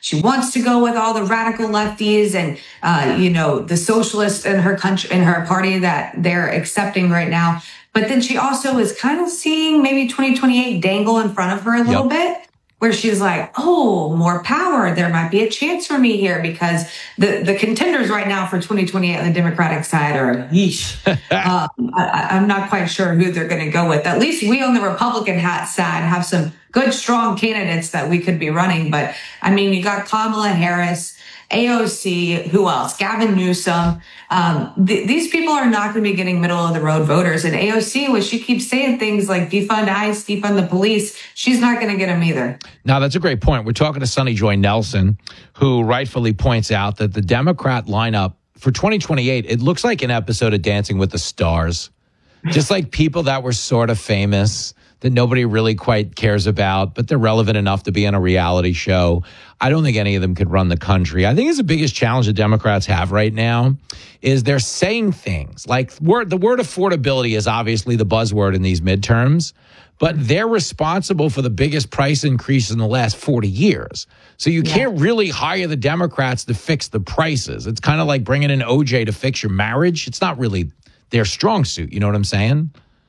She wants to go with all the radical lefties and, the socialists in her country, in her party that they're accepting right now. But then she also is kind of seeing maybe 2028 dangle in front of her a little bit, where she's like, oh, more power. There might be a chance for me here, because the contenders right now for 2028 on the Democratic side are, yeesh. I'm not quite sure who they're going to go with. At least we on the Republican side have some good, strong candidates that we could be running. But I mean, you got Kamala Harris, AOC, who else? Gavin Newsom. These people are not going to be getting middle of the road voters. And AOC, when she keeps saying things like defund ICE, defund the police, she's not going to get them either. Now, that's a great point. We're talking to Sunny Joy Nelson, who rightfully points out that the Democrat lineup for 2028, it looks like an episode of Dancing with the Stars. Just like people that were sort of famous, that nobody really quite cares about, but they're relevant enough to be on a reality show. I don't think any of them could run the country. I think it's the biggest challenge the Democrats have right now is they're saying things like the word affordability is obviously the buzzword in these midterms, but they're responsible for the biggest price increase in the last 40 years. So you can't really hire the Democrats to fix the prices. It's kind of like bringing in OJ to fix your marriage. It's not really their strong suit. You know what I'm saying?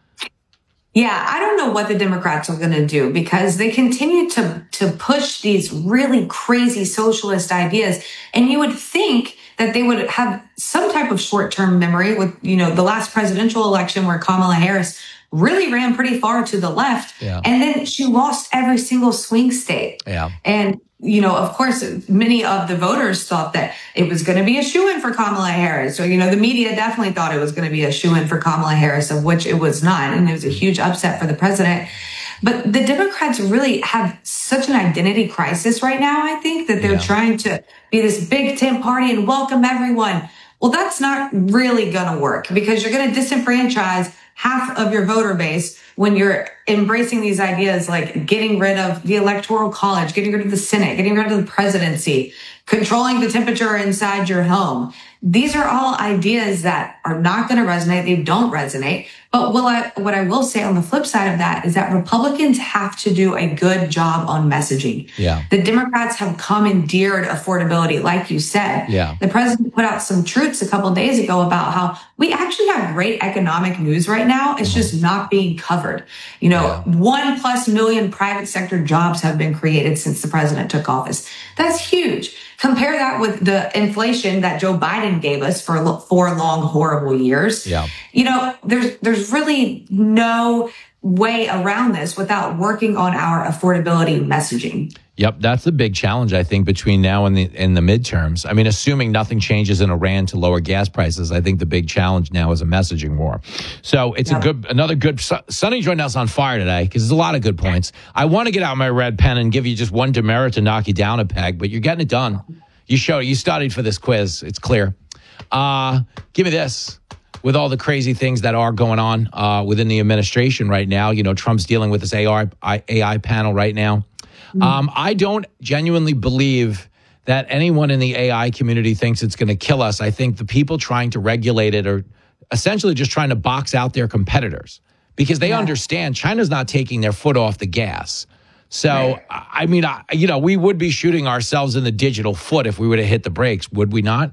Yeah, I don't know what the Democrats are going to do, because they continue to push these really crazy socialist ideas. And you would think that they would have some type of short-term memory with, the last presidential election where Kamala Harris really ran pretty far to the left. Yeah. And then she lost every single swing state. Yeah. And of course, many of the voters thought that it was going to be a shoo-in for Kamala Harris. Or, the media definitely thought it was going to be a shoo-in for Kamala Harris, of which it was not. And it was a huge upset for the president. But the Democrats really have such an identity crisis right now, I think, that they're trying to be this big tent party and welcome everyone. Well, that's not really going to work, because you're going to disenfranchise half of your voter base when you're embracing these ideas like getting rid of the Electoral College, getting rid of the Senate, getting rid of the presidency, controlling the temperature inside your home. These are all ideas that are not going to resonate. They don't resonate. But what I will say on the flip side of that is that Republicans have to do a good job on messaging. Yeah. The Democrats have commandeered affordability, like you said. Yeah. The president put out some truths a couple of days ago about how we actually have great economic news right now. It's just not being covered. 1+ million private sector jobs have been created since the president took office. That's huge. Compare that with the inflation that Joe Biden gave us for 4 long, horrible years. Yeah. There's really no way around this without working on our affordability messaging. Yep, that's the big challenge, I think, between now and the midterms. I mean, assuming nothing changes in Iran to lower gas prices, I think the big challenge now is a messaging war. So it's another good. Sunny joined us on fire today because there's a lot of good points. I want to get out my red pen and give you just one demerit to knock you down a peg, but you're getting it done. You studied for this quiz. It's clear. Give me this. With all the crazy things that are going on within the administration right now, Trump's dealing with this AI panel right now. I don't genuinely believe that anyone in the AI community thinks it's going to kill us. I think the people trying to regulate it are essentially just trying to box out their competitors because they understand China's not taking their foot off the gas. So, I mean, we would be shooting ourselves in the digital foot if we were to hit the brakes, would we not?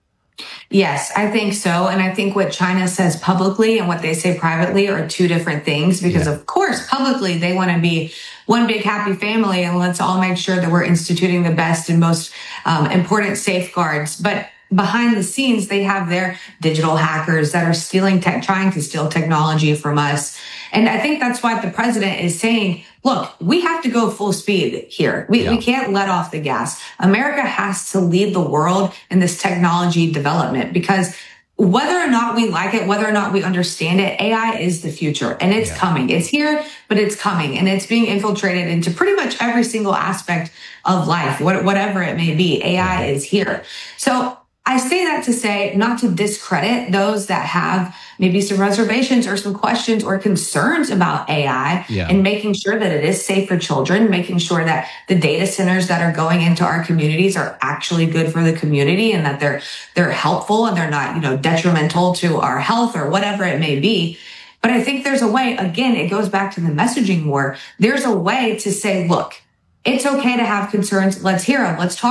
Yes, I think so. And I think what China says publicly and what they say privately are two different things, because of course, publicly, they want to be one big happy family and let's all make sure that we're instituting the best and most important safeguards. But behind the scenes, they have their digital hackers that are trying to steal technology from us. And I think that's why the president is saying, look, we have to go full speed here. We can't let off the gas. America has to lead the world in this technology development, because whether or not we like it, whether or not we understand it, AI is the future and it's coming. It's here, but it's coming and it's being infiltrated into pretty much every single aspect of life, whatever it may be. AI is here. So I say that to say, not to discredit those that have maybe some reservations or some questions or concerns about AI and making sure that it is safe for children, making sure that the data centers that are going into our communities are actually good for the community and that they're helpful and they're not, detrimental to our health or whatever it may be. But I think there's a way, again, it goes back to the messaging war. There's a way to say, look, it's okay to have concerns. Let's hear them. Let's talk